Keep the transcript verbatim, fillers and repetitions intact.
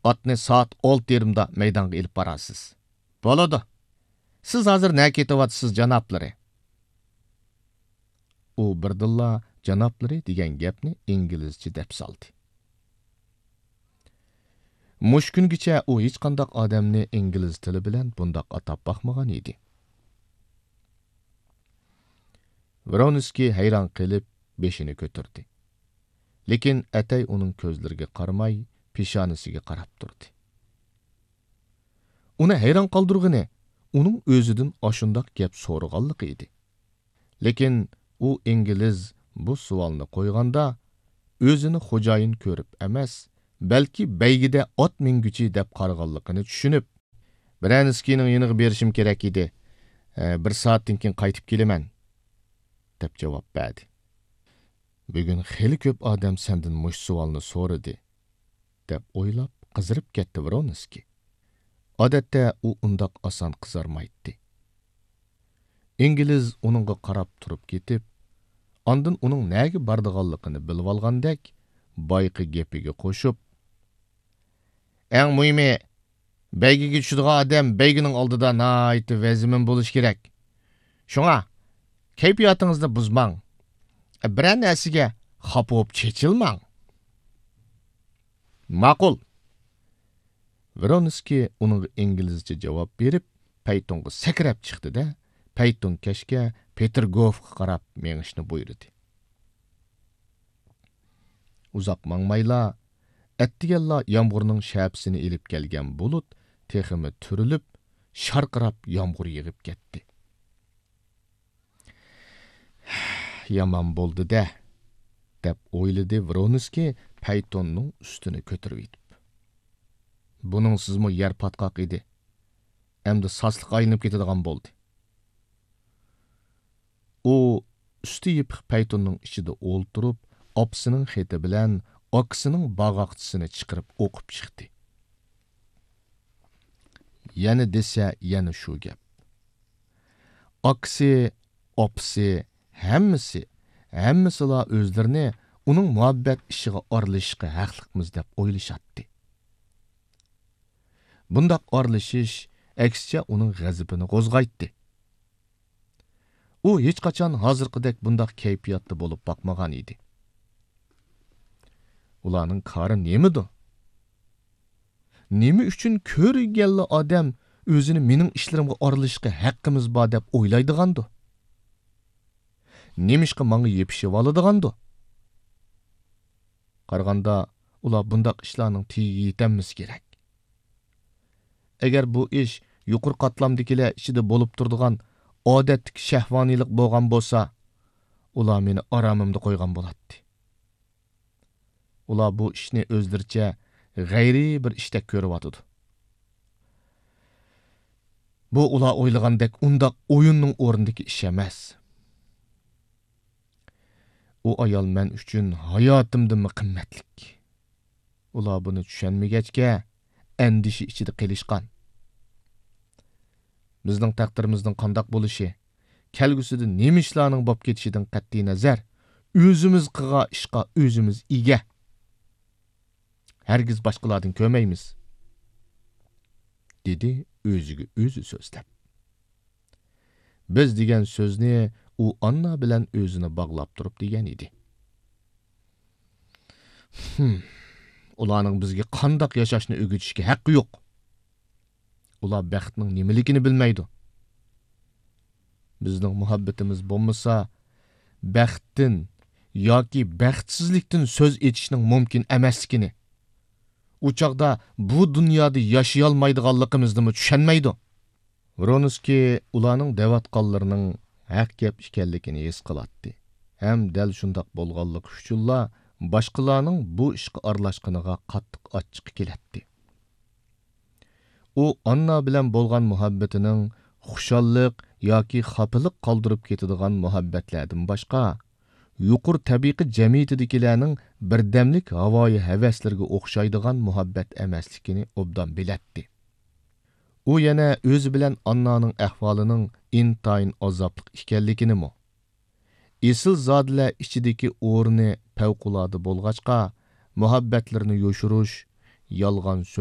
Atni soat olti yarimda maydonga ilib borasiz. Bo'ladi. Siz hozir nä ketyapsiz janoblari? U birdilla janoblari degan gapni inglizcha deb soldi. Mush kungacha u hech qanday odamni ingliz tili bilan bundoq atab baxmagan edi. Vronskiy hayron qilib beshini ko'tardi. Lekin atay uning ko'zlariga qaramay, peshonasiga qarab turdi. Uni hayron qoldirgani uning o'zidan oshundoq gap so'raganligi edi. Lekin u ingliz bu savolni qo'yganda o'zini xo'jayin ko'rib emas, balki baygida ot minguchi deb qaraganligini tushunib, Vronskiyning yeniga berishim kerak edi. E, bir soatdan keyin qaytib kelaman deb javob berdi. Bugun xeli ko'p odam sendan mush savolni so'radi deb o'ylab qizirib ketdi Vronskiy. Odatda u undoq oson qizarmaydi. Ingliz uningga qarab turib ketib, ondan uning nega bordiganligini bilib olgandek, boyqi gapiga qo'shib, "Eng muhimi, baygiga tushadigan odam baygining oldida nayti vazimin bo'lish kerak. Shunga kayfiyatingizni buzmang. Bir narsaga xafa bo'lib chechilmang." Ma'qul. Vronskiy uning inglizcha javob berib, paytonga sakrab chiqdi-da, payton kashga Petergovga qarab mengishni buyurdi. Uzoq mangmayla, attigalla yomg'irning shapsini ilib kelgan bulut teximi turilib, sharqirab yomg'ir yig'ib ketdi. Yaman bo'ldi-da, deb o'yladi Vronskiy paytonning ustini ko'tarib yetib. Buning sizmi yer patqoq edi. Endi sasliq aylanib ketadigan bo'ldi. U usti yipiq paytonning ichida o'ltirib, opsining xeti bilan oksining bag'oqchisini chiqarib o'qib chiqdi. Yana desa, yana shu gap. Oksi, opsi, hammasi, hammasila o'zlarini uning muhabbat ishiga aralashishga haqliqmiz deb o'ylashatdi. Bundaq aralashish aksicha uning g'azabini qo'zg'aytdi. U hech qachon hozirgidek bundaq kayfiyatda bo'lib boqmagan edi. Ularning qari nemidir? Nima uchun ko'rganli odam o'zini mening ishlarimga aralashishga haqqimiz bor deb o'ylaydigandi? Nemishqa menga yepishib oladigandu? Qaraganda ular bundaq ishlarning tegiga yetamiz kerak. Agar bu ish yuqori qatlamdagilar ichida bo'lib turadigan odatlik shahvoniylik bo'lgan bo'lsa, ular meni oromimda qo'ygan bo'ladi. Ular bu ishni o'zlaricha g'ayriy bir ishdek ko'ryapti. Bu ular o'ylagandek undaq o'yinning o'rnidagi ish emas. U ayol men uchun hayotimdan qimmatlik. Ular buni tushunmagachga andishi ichida qilishgan. Bizning taqdirimizning qandoq bo'lishi, kelgusida nima ishlarning bo'lib ketishidan qat'iy nazar, o'zimiz qilgan ishqa o'zimiz ega. Hergiz boshqalardan ko'maymiz, dedi o'ziga o'zi so'zlab. Biz degan so'zni u Anna bilan o'zini bog'lab turib degan edi. Hmm. Ularning bizga qandoq yashashni o'rgatishga haqqi yo'q. Ular baxtning nimaligini bilmaydi. Bizning muhabbatimiz bo'lmasa, baxtdan yoki baxtsizlikdan so'z etishning mumkin emasligini, u chaqda bu dunyoda yashay olmaydiganligimizni tushunmaydi. Vronskiy ularning davatqonlarining haq gap ekanligini his qiladi. Ham dal shundoq bo'lganligi uchunla boshqalarning bu ishga aralashganiga qattiq achchiq keladi. U Anna bilan bo'lgan muhabbatining xushallik yoki xafalik qoldirib ketadigan muhabbatlardan boshqa, yuqur tabiiy jamiyatidagilarning birdamlik havoyi havaslarga o'xshaydigan muhabbat emasligini obdan biladi. U yana o'zi bilan Annaning ahvolining intayin azobli ekanligini mo. Esil zodlar ichidagi o'rni favqulodda bo'lg'achqa, muhabbatlarini yoshirish, yolg'on